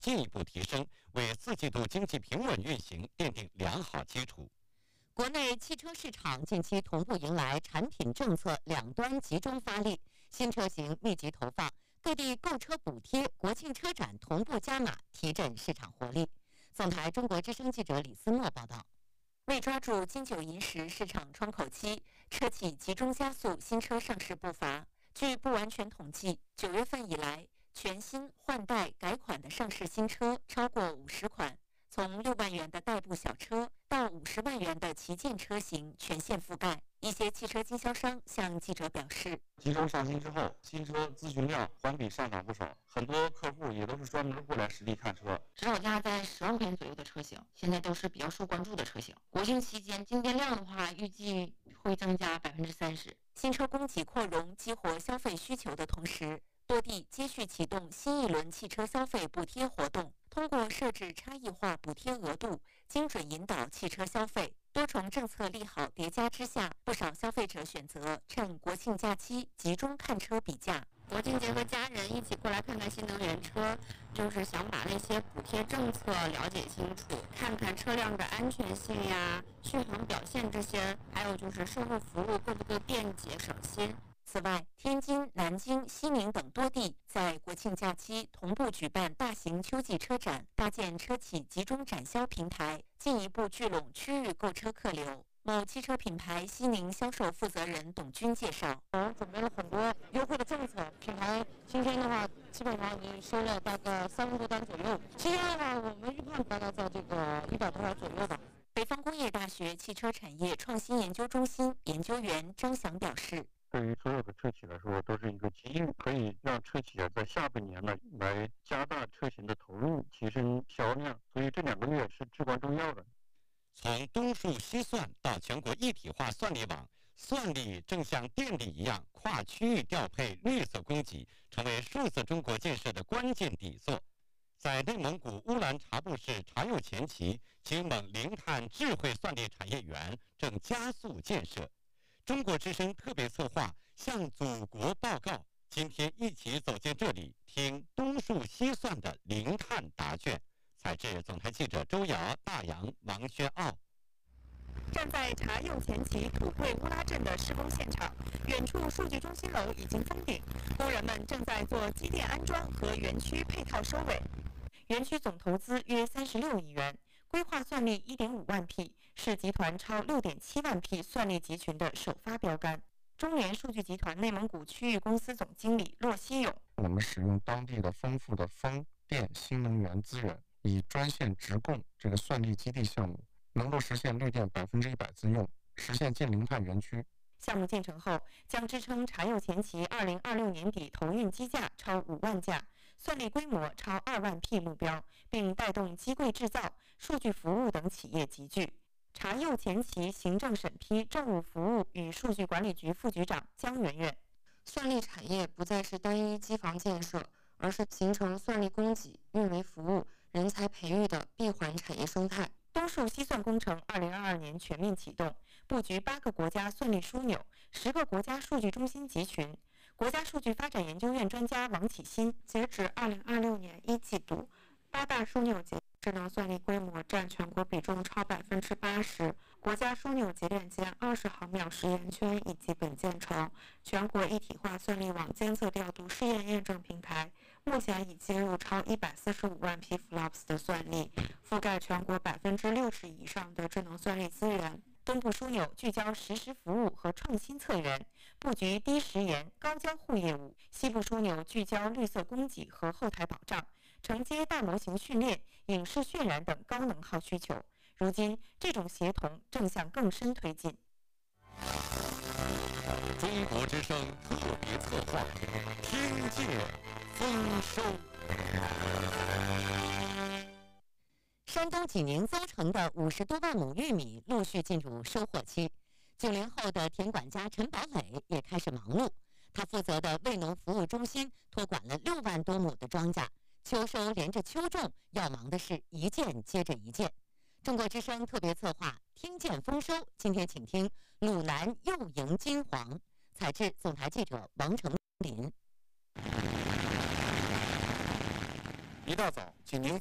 进一步提升，为4季度经济平稳运行奠定良好基础。国内汽车市场近期同步迎来产品政策两端集中发力，新车型密集投放，各地购车补贴、国庆车展同步加码，提振市场活力。总台中国之声记者李思诺报道。为抓住金九银十市场窗口期，车企集中加速新车上市步伐。据不完全统计，9月份以来，全新、换代、改款的上市新车超过50款，从6万元的代步小车到50万元的旗舰车型全线覆盖。一些汽车经销商向记者表示， 集中上新之后，新车咨询量环比上涨不少，很多客户也都是专门过来实地看车。 指导价在10万块钱左右的车型，现在都是比较受关注的车型。国庆期间进店量的话，预计会增加30%。 新车供给扩容，激活消费需求的同时，多地接续启动新一轮汽车消费补贴活动，通过设置差异化补贴额度，精准引导汽车消费。多重政策利好叠加之下，不少消费者选择趁国庆假期集中看车比价。 国庆节和家人一起过来看看新能源车，就是想把那些补贴政策了解清楚，看看车辆的安全性呀、续航表现这些，还有就是售后服务够不够便捷省心。 此外，天津、南京、西宁等多地在国庆假期同步举办大型秋季车展，搭建车企集中展销平台，进一步聚拢区域购车客流。某汽车品牌西宁销售负责人董军介绍， 我们准备了很多优惠的政策，品牌今天的话基本上已经收了大概30多单左右，其实的话我们预判大概在这个100多台左右吧。 北方工业大学汽车产业创新研究中心研究员张翔表示， 对于所有的车企来说，都是一个机遇，可以让车企在下半年呢来加大车型的投入，提升销量，所以这2个月是至关重要的。 从东数西算到全国一体化算力网，算力正像电力一样跨区域调配绿色供给，成为数字中国建设的关键底座。在内蒙古乌兰察布市察右前旗，景蒙零碳智慧算力产业园正加速建设。中国之声特别策划向祖国报告，今天一起走进这里，听东数西算的零碳答卷。采自总台记者周瑶、大洋、王轩傲。 站在察右前旗土贵乌拉镇的施工现场，远处数据中心楼已经封顶，工人们正在做机电安装和园区配套收尾。 园区总投资约36亿元，规划算力1.5万匹，是集团超6.7万匹算力集群的首发标杆。中联数据集团内蒙古区域公司总经理骆希勇， 我们使用当地的丰富的风电新能源资源，以专线直供这个算力基地项目，能够实现绿电100%自用，实现近零碳园区。 项目建成后，将支撑察右前旗2026年底投运机架超5万架，算力规模超2万匹目标，并带动机柜制造、数据服务等企业集聚。察右前旗行政审批政务服务与数据管理局副局长姜媛媛， 算力产业不再是单一机房建设，而是形成算力供给、运维服务、人才培育的闭环产业生态。 东数西算工程2022年全面启动，布局8个国家算力枢纽、10个国家数据中心集群。国家数据发展研究院专家王启新， 截止2026年1季度，8大枢纽级智能算力规模占全国比重超80%，国家枢纽级链接20毫秒实验圈已基本建成，全国一体化算力网监测调度试验验证平台目前已接入超145万匹 FLOPS 的算力，覆盖全国60%以上的智能算力资源。 东部枢纽聚焦实时服务和创新策源，布局低时延、高交互业务；西部枢纽聚焦绿色供给和后台保障，承接大模型训练、影视渲染等高能耗需求。如今，这种协同正向更深推进。 中国之声特别策划，听见丰收。 山东济宁增城的50多万亩玉米陆续进入收获期，90后的田管家陈宝磊也开始忙碌。他负责的卫农服务中心托管了6万多亩的庄稼，秋收连着秋种，要忙的是一件接着一件。中国之声特别策划听见丰收，今天请听鲁南又迎金黄，采制总台记者王成林。 一大早，请您。